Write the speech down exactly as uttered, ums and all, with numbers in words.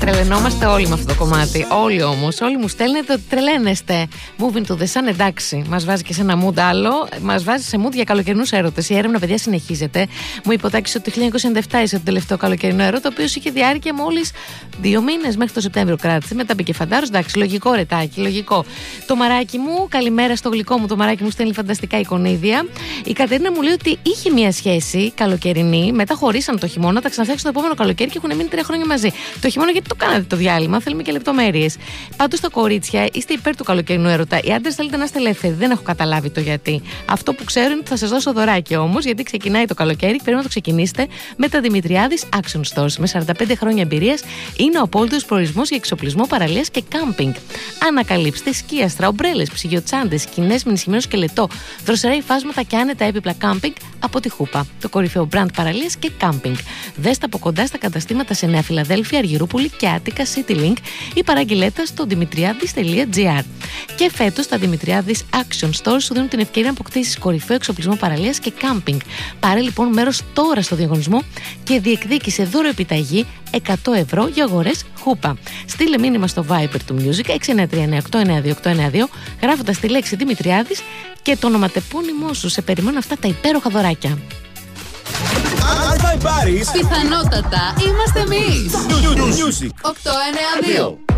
Τρελαινόμαστε όλοι με αυτό το κομμάτι. Όλοι όμως, όλοι μου στέλνετε ότι τρελαίνεστε. Moving to the Sun, εντάξει, μας βάζει και σε ένα mood άλλο. Μας βάζει σε mood για καλοκαιρινούς έρωτες. Η έρευνα, παιδιά, συνεχίζεται. Μου υποτάξει ότι το χίλια εννιακόσια ενενήντα επτά είσαι το τελευταίο καλοκαιρινό έρωτα, ο οποίος είχε διάρκεια μόλις δύο μήνες, μέχρι το Σεπτέμβριο κράτησε. Μετά μπήκε φαντάρος, εντάξει, λογικό ρετάκι, λογικό. Το μαράκι μου, καλημέρα στο γλυκό μου, το μαράκι μου στέλνει φανταστικά εικονίδια. Η Κατερίνα μου λέει ότι είχε μια σχέση καλοκαιρινή, μετά χωρίσαν το χειμώνα, τα ξαναφτιάξαν το επόμενο καλοκαίρι και έχουν μείνει τρία χρόνια μαζί. Το χειμώνα, γιατί το κάνατε το διάλειμμα, θέλουμε και λεπτομέρειες. Πάντως τα κορίτσια είστε υπέρ του καλοκαιρινού έρωτα. Οι άντρες θέλετε να είστε ελεύθεροι. Δεν έχω καταλάβει το γιατί. Αυτό που ξέρω είναι ότι θα σας δώσω δωράκι όμως, γιατί ξεκινάει το καλοκαίρι και πρέπει να το ξεκινήσετε με τα Δημητριάδης Action Stores. Με σαράντα πέντε χρόνια εμπειρίας είναι ο απόλυτος προορισμός για εξοπλισμό, παραλίας και κάμπινγκ. Ανακαλύψτε σκίαστρα, ομπρέλες, ψυγειοτσάντες, σκηνές με ενισχυμένο σκελετό, δροσερά υφάσματα και άνετα έπιπλα κάμπινγκ από τη Χούπα. Το κορυφαίο brand παραλίας και κάμπινγκ. Δέστε από κοντά στα καταστήματα σε Νέα Φιλαδέλφια, Αργυρούπολη και Άττικα City Link ή παραγγελέτα στο δημητριάδης τελεία τζι άρ. Και φέτος τα Δημητριάδης Action Stores σου δίνουν την ευκαιρία να αποκτήσεις κορυφαίο εξοπλισμό παραλίας και κάμπινγκ. Πάρε λοιπόν μέρος τώρα στο διαγωνισμό και διεκδίκησε δώρο επιταγή εκατό ευρώ για αγορές Χούπα. Στείλε μήνυμα στο Viber του Music έξι εννιά τρία εννιά οκτώ εννιά δύο οκτώ εννιά δύο γράφοντας τη λέξη Δημητριάδης και το ονοματεπώνυμό σου. Σε περιμένουν αυτά τα υπέροχα δωράκια. Αν θα πάρεις, πιθανότατα είμαστε εμείς. Music οκτώ εννιά δύο.